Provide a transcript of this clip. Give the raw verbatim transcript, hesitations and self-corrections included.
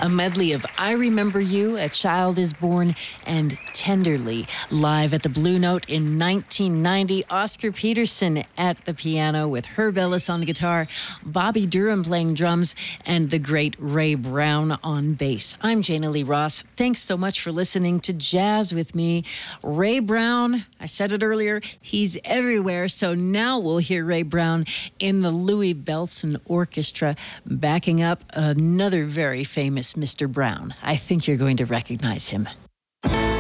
A medley of I Remember You, A Child Is Born, and Tenderly. Live at the Blue Note in nineteen ninety, Oscar Peterson at the piano with Herb Ellis on the guitar, Bobby Durham playing drums, and the great Ray Brown on bass. I'm Jana Lee Ross. Thanks so much for listening to Jazz with me. Ray Brown, I said it earlier, he's everywhere, so now we'll hear Ray Brown in the Louis Bellson Orchestra, backing up another very famous Mister Brown. I think you're going to recognize him.